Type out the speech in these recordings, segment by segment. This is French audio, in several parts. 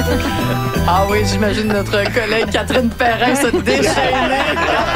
Ah oui, j'imagine notre collègue Catherine Perrin se déchaîner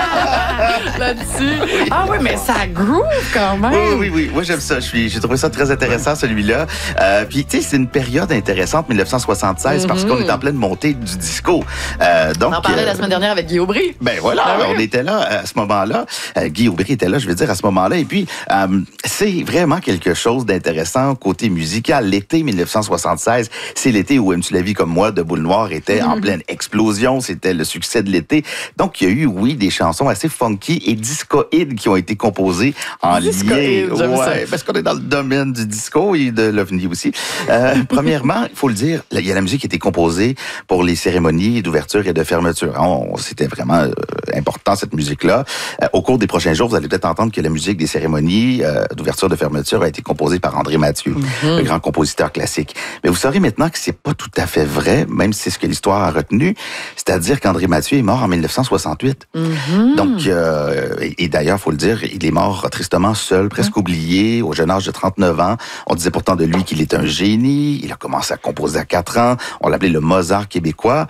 là-dessus. Ah oui, mais ça groove quand même. Oui. Moi, j'aime ça. J'ai trouvé ça très intéressant, celui-là. Puis, tu sais, c'est une période intéressante, 1976, parce qu'on est en pleine montée du disco. Donc, on en parlait la semaine dernière avec Guy Aubry. Ben voilà, on était là à ce moment-là. Guy Aubry était là, je veux dire, à ce moment-là. Et puis, c'est vraiment quelque chose d'intéressant côté musical. L'été 1976, c'est l'été où Aimes-tu la vie comme moi de Boule Noire était en pleine explosion. C'était le succès de l'été. Donc, il y a eu, oui, des chansons assez funky et discoïdes qui ont été composées en lien. Ouais, parce qu'on est dans le domaine du disco et de l'OVNI aussi. Premièrement, il faut le dire, il y a la musique qui a été composée pour les cérémonies d'ouverture et de fermeture. C'était vraiment important, cette musique-là. Au cours des prochains jours, vous allez peut-être entendre que la musique des cérémonies d'ouverture, de fermeture a été composée par André Mathieu, le grand compositeur classique. Mais vous saurez maintenant que c'est pas tout à fait vrai, même si c'est ce que l'histoire a retenu. C'est-à-dire qu'André Mathieu est mort en 1968. Donc, et d'ailleurs, faut le dire, il est mort tristement seul, presque oublié, au jeune âge de 39 ans. On disait pourtant de lui qu'il est un génie. Il a commencé à composer à 4 ans. On l'appelait le Mozart québécois.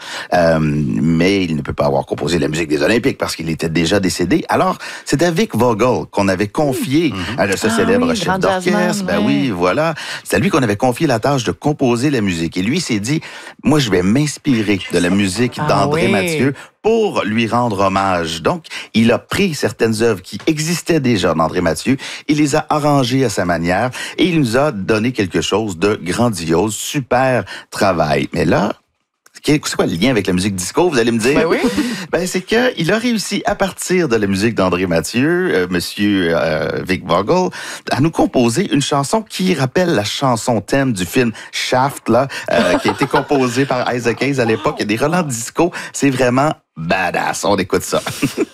Mais il ne peut pas avoir composé la musique des Olympiques parce qu'il était déjà décédé. Alors, c'est à Vic Vogel qu'on avait confié à ce célèbre chef d'orchestre. Ben oui, voilà. C'est à lui qu'on avait confié la tâche de composer la musique. Et lui s'est dit, moi, je vais m'inspirer de la musique d'André Mathieu pour lui rendre hommage. Donc, il a pris certaines œuvres qui existaient déjà d'André Mathieu, il les a arrangées à sa manière et il nous a donné quelque chose de grandiose, super travail. Mais là, c'est quoi le lien avec la musique disco, vous allez me dire? Ben oui. Ben, c'est qu'il a réussi, à partir de la musique d'André Mathieu, monsieur Vic Vogel, à nous composer une chanson qui rappelle la chanson thème du film Shaft, là, qui a été composée par Isaac Hayes à l'époque. Il y a des relents disco. C'est vraiment badass. On écoute ça.